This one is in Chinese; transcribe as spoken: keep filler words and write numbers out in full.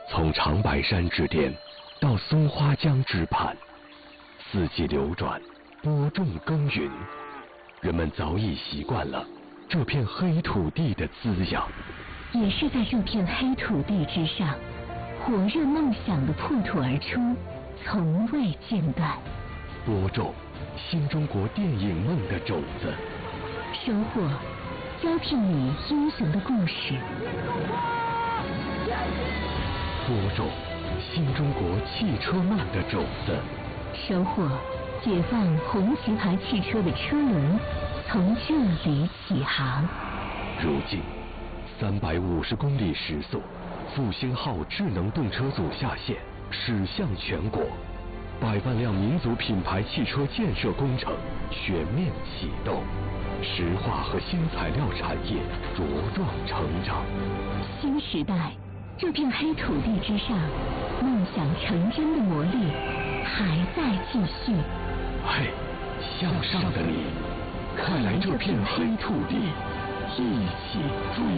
从长白山之巅到松花江之畔，四季流转，播种耕耘，人们早已习惯了这片黑土地的滋养。 也是在这片黑土地之上，火热梦想的破土而出，从未间断。 播种新中国电影梦的种子， 收获交替你英雄的故事。 播种新中国汽车梦的种子， 收获解放红旗牌汽车的车轮从这里起航。 如今三百五十公里时速，复兴号智能动车组下线，驶向全国，百万辆民族品牌汽车建设工程全面启动，石化和新材料产业茁壮成长。 新时代，这片黑土地之上，梦想成真的魔力还在继续。 嘿，向上的你，快来这片黑土地，一起追